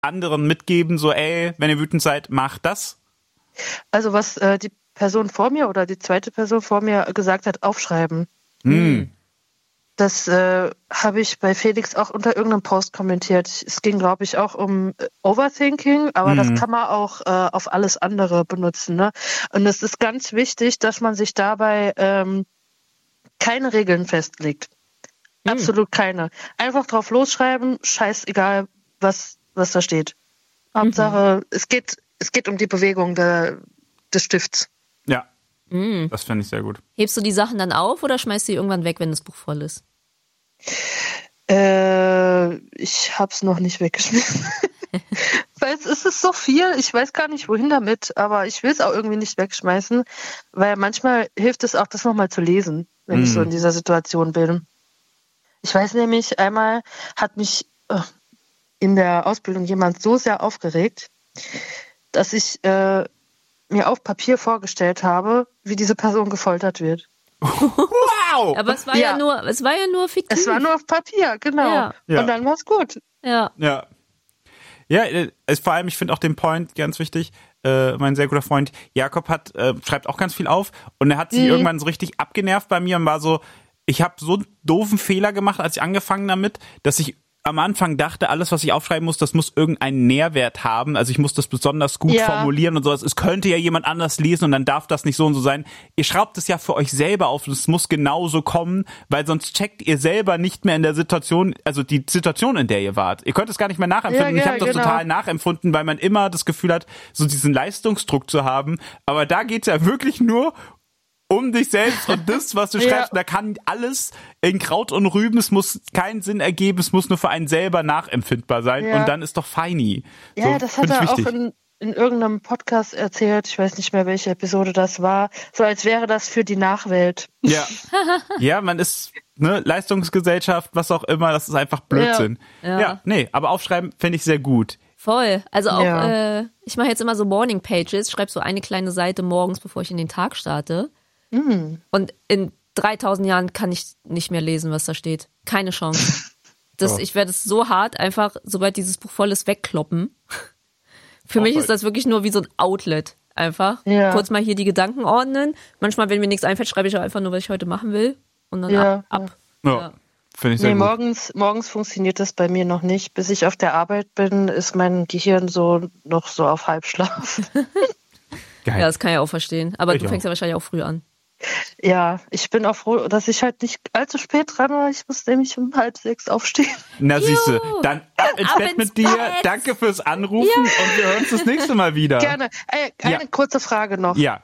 anderen mitgeben, so wenn ihr wütend seid, macht das? Also was die Person vor mir oder die zweite Person vor mir gesagt hat, aufschreiben. Das habe ich bei Felix auch unter irgendeinem Post kommentiert. Es ging, glaube ich, auch um Overthinking, aber das kann man auch auf alles andere benutzen. Ne? Und es ist ganz wichtig, dass man sich dabei keine Regeln festlegt. Absolut keine. Einfach drauf losschreiben, scheißegal, was da steht. Hauptsache, es geht um die Bewegung des Stifts. Ja, das finde ich sehr gut. Hebst du die Sachen dann auf oder schmeißt du die irgendwann weg, wenn das Buch voll ist? Ich hab's noch nicht weggeschmissen. Weil es ist so viel, ich weiß gar nicht, wohin damit, aber ich will es auch irgendwie nicht wegschmeißen, weil manchmal hilft es auch, das nochmal zu lesen, wenn ich so in dieser Situation bin. Ich weiß nämlich, einmal hat mich in der Ausbildung jemand so sehr aufgeregt, dass ich mir auf Papier vorgestellt habe, wie diese Person gefoltert wird. Wow! Aber es war ja nur fiktiv. Es war nur auf Papier, genau. Ja. Und dann war es gut. Ja. Ja, vor allem, ich finde auch den Point ganz wichtig. Mein sehr guter Freund Jakob schreibt auch ganz viel auf und er hat sich irgendwann so richtig abgenervt bei mir und war so, ich habe so einen doofen Fehler gemacht, als ich angefangen damit, dass ich am Anfang dachte, alles, was ich aufschreiben muss, das muss irgendeinen Nährwert haben. Also ich muss das besonders gut formulieren und sowas. Es könnte ja jemand anders lesen und dann darf das nicht so und so sein. Ihr schraubt es ja für euch selber auf und es muss genauso kommen, weil sonst checkt ihr selber nicht mehr in der Situation, also die Situation, in der ihr wart. Ihr könnt es gar nicht mehr nachempfinden. Ich habe das total nachempfunden, weil man immer das Gefühl hat, so diesen Leistungsdruck zu haben. Aber da geht's ja wirklich nur um dich selbst und das, was du schreibst, da kann alles in Kraut und Rüben, es muss keinen Sinn ergeben, es muss nur für einen selber nachempfindbar sein und dann ist doch feini. Ja, so, das hat er auch in irgendeinem Podcast erzählt, ich weiß nicht mehr, welche Episode das war, so als wäre das für die Nachwelt. Ja, ja, man ist, Leistungsgesellschaft, was auch immer, das ist einfach Blödsinn. Ja, aber aufschreiben finde ich sehr gut. Voll. Also auch, ich mache jetzt immer so Morning Pages, schreibe so eine kleine Seite morgens, bevor ich in den Tag starte. Und in 3000 Jahren kann ich nicht mehr lesen, was da steht. Keine Chance. Ich werde es so hart einfach, sobald dieses Buch voll ist, wegkloppen. Für mich ist das wirklich nur wie so ein Outlet. Einfach. Ja. Kurz mal hier die Gedanken ordnen. Manchmal, wenn mir nichts einfällt, schreibe ich auch einfach nur, was ich heute machen will. Und dann ab. Ja. Finde ich sehr gut. Morgens funktioniert das bei mir noch nicht. Bis ich auf der Arbeit bin, ist mein Gehirn noch so auf Halbschlaf. Geil. Ja, das kann ich auch verstehen. Aber du fängst ja wahrscheinlich auch früh an. Ja, ich bin auch froh, dass ich halt nicht allzu spät dran war. Ich muss nämlich um 5:30 aufstehen. Na siehste, dann ab ins Bett mit dir. Danke fürs Anrufen und wir hören uns das nächste Mal wieder. Gerne. Eine kurze Frage noch. Ja.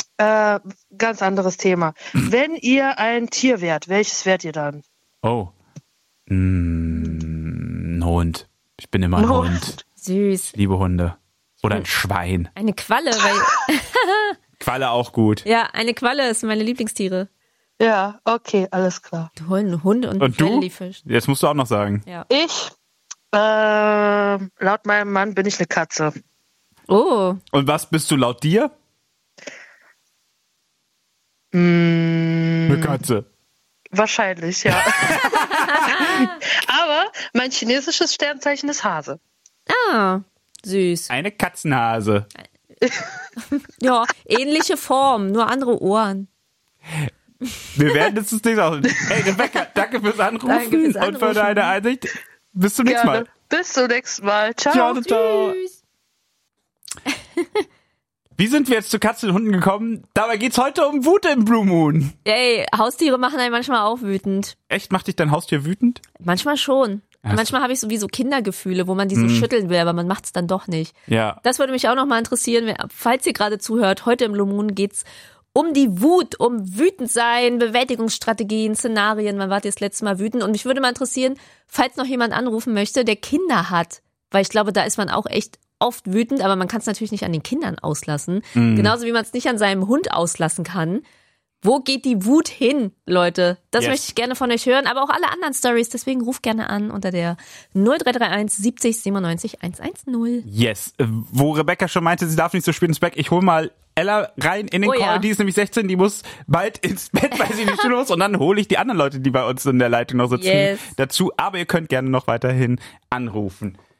Ganz anderes Thema. Wenn ihr ein Tier wärt, welches wärt ihr dann? Oh. Ein Hund. Ich bin immer ein Hund. Süß. Liebe Hunde. Oder ein Schwein. Eine Qualle, weil... Qualle auch gut. Ja, eine Qualle ist meine Lieblingstiere. Ja, okay, alles klar. Du holst einen Hund und du? Jellyfish. Jetzt musst du auch noch sagen. Ja. Ich, laut meinem Mann bin ich eine Katze. Oh. Und was bist du laut dir? Eine Katze. Wahrscheinlich, ja. Aber mein chinesisches Sternzeichen ist Hase. Ah, süß. Eine Katzenhase. Ja, ähnliche Form, nur andere Ohren. Wir werden jetzt das nächste aus. Hey Rebecca, danke fürs Anrufen und für deine Einsicht. Bis zum nächsten Mal. Bis zum nächsten Mal. Ciao. Ciao. Tschüss. Wie sind wir jetzt zu Katzen und Hunden gekommen? Dabei geht's heute um Wut im Blue Moon. Ey, Haustiere machen einen manchmal auch wütend. Echt? Macht dich dein Haustier wütend? Manchmal schon. Manchmal habe ich sowieso Kindergefühle, wo man die so schütteln will, aber man macht es dann doch nicht. Ja. Das würde mich auch noch mal interessieren, falls ihr gerade zuhört. Heute im Blue Moon geht's um die Wut, um wütend sein, Bewältigungsstrategien, Szenarien. Wann wart ihr das letzte Mal wütend? Und mich würde mal interessieren, falls noch jemand anrufen möchte, der Kinder hat. Weil ich glaube, da ist man auch echt oft wütend, aber man kann es natürlich nicht an den Kindern auslassen. Genauso wie man es nicht an seinem Hund auslassen kann. Wo geht die Wut hin, Leute? Das möchte ich gerne von euch hören, aber auch alle anderen Stories. Deswegen ruft gerne an unter der 0331 70 97 110. Yes. Wo Rebecca schon meinte, sie darf nicht so spät ins Bett. Ich hole mal Ella rein in den Call. Ja. Die ist nämlich 16, die muss bald ins Bett, weil sie in die Schule muss. Und dann hole ich die anderen Leute, die bei uns in der Leitung noch sitzen, dazu. Aber ihr könnt gerne noch weiterhin anrufen.